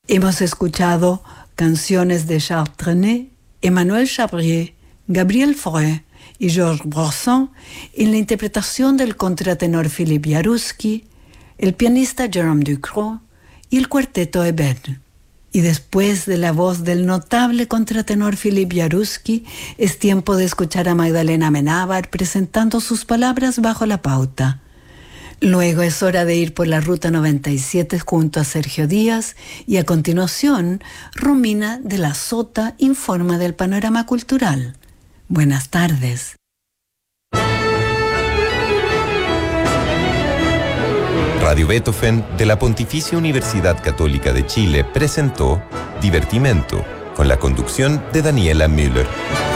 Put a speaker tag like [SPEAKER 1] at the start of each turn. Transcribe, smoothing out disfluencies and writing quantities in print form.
[SPEAKER 1] Hemos escuchado canciones de Charles Trenet, Emmanuel Chabrier, Gabriel Fauré y Georges Brassens en la interpretación del contratenor Philippe Jaroussky, el pianista Jérôme Ducrot y el cuarteto Eben. Y después de la voz del notable contratenor Philippe Jaroussky, es tiempo de escuchar a Magdalena Amenábar presentando sus palabras bajo la pauta. Luego es hora de ir por la Ruta 97 junto a Sergio Díaz y a continuación, Romina de la Sota informa del panorama cultural. Buenas tardes.
[SPEAKER 2] Radio Beethoven de la Pontificia Universidad Católica de Chile presentó Divertimento, con la conducción de Daniela Müller.